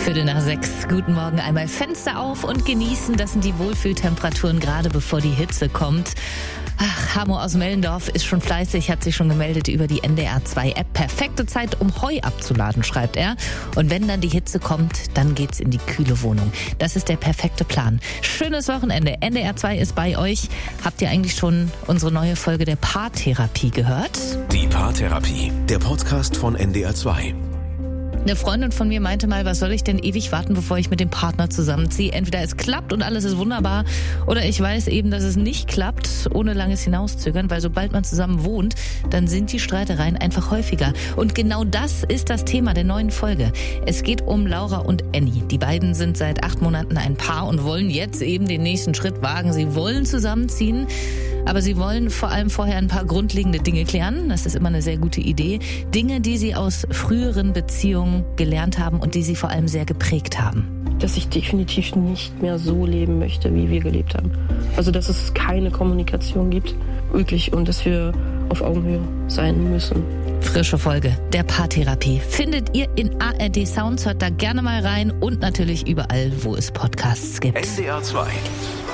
5:45. Guten Morgen. Einmal Fenster auf und genießen. Das sind die Wohlfühltemperaturen, gerade bevor die Hitze kommt. Ach, Hamo aus Mellendorf ist schon fleißig, hat sich schon gemeldet über die NDR2-App. Perfekte Zeit, um Heu abzuladen, schreibt er. Und wenn dann die Hitze kommt, dann geht's in die kühle Wohnung. Das ist der perfekte Plan. Schönes Wochenende. NDR2 ist bei euch. Habt ihr eigentlich schon unsere neue Folge der Paartherapie gehört? Die Paartherapie, der Podcast von NDR2. Eine Freundin von mir meinte mal, was soll ich denn ewig warten, bevor ich mit dem Partner zusammenziehe? Entweder es klappt und alles ist wunderbar, oder ich weiß eben, dass es nicht klappt, ohne langes Hinauszögern, weil sobald man zusammen wohnt, dann sind die Streitereien einfach häufiger. Und genau das ist das Thema der neuen Folge. Es geht um Laura und Annie. Die beiden sind seit 8 Monaten ein Paar und wollen jetzt eben den nächsten Schritt wagen. Sie wollen zusammenziehen, aber sie wollen vor allem vorher ein paar grundlegende Dinge klären. Das ist immer eine sehr gute Idee. Dinge, die sie aus früheren Beziehungen gelernt haben und die sie vor allem sehr geprägt haben. Dass ich definitiv nicht mehr so leben möchte, wie wir gelebt haben. Also, dass es keine Kommunikation gibt, wirklich, und dass wir auf Augenhöhe sein müssen. Frische Folge der Paartherapie findet ihr in ARD Sounds. Hört da gerne mal rein und natürlich überall, wo es Podcasts gibt. NDR2